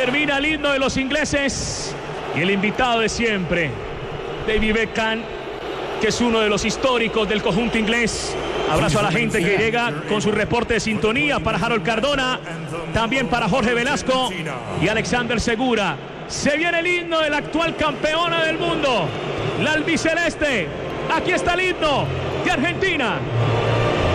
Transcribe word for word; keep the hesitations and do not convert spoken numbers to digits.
Termina el himno de los ingleses y el invitado de siempre, David Beckham, que es uno de los históricos del conjunto inglés. Abrazo a la gente que llega con su reporte de sintonía, para Harold Cardona, también para Jorge Velasco y Alexander Segura. Se viene el himno de la actual campeona del mundo, la albiceleste. Aquí está el himno de Argentina.